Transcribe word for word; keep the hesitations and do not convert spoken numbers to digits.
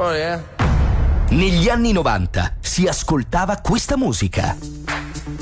amore, eh? Negli anni novanta si ascoltava questa musica.